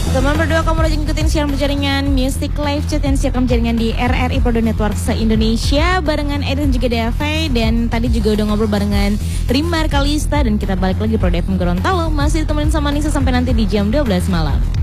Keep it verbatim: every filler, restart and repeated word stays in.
Teman berdua, kamu lagi ngikutin siaran jaringan Music Live Chat yang siaran jaringan di R R I Pro Network se-Indonesia barengan Eden juga D F A, dan tadi juga udah ngobrol barengan Rimar Kalista, dan kita balik lagi Pro D F M Gorontalo masih ditemenin sama Nisa sampai nanti di jam dua belas malam.